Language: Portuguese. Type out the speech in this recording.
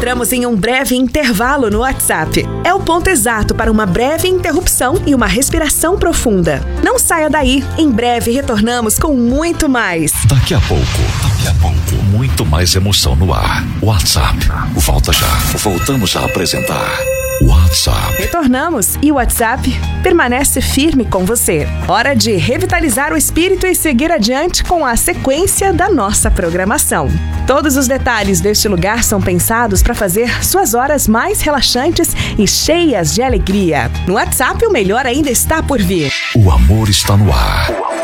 Entramos em um breve intervalo no WhatsApp. É o ponto exato para uma breve interrupção e uma respiração profunda. Não saia daí. Em breve retornamos com muito mais. Daqui a pouco, muito mais emoção no ar. WhatsApp, volta já. Voltamos a apresentar WhatsApp. Retornamos e o WhatsApp permanece firme com você. Hora de revitalizar o espírito e seguir adiante com a sequência da nossa programação. Todos os detalhes deste lugar são pensados para fazer suas horas mais relaxantes e cheias de alegria. No WhatsApp, o melhor ainda está por vir. O amor está no ar.